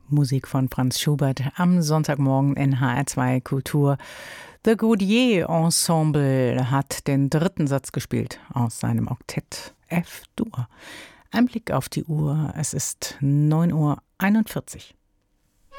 Musik von Franz Schubert am Sonntagmorgen in HR2 Kultur. The Gaudier Ensemble hat den dritten Satz gespielt aus seinem Oktett F-Dur. Ein Blick auf die Uhr, es ist 9:41 Uhr.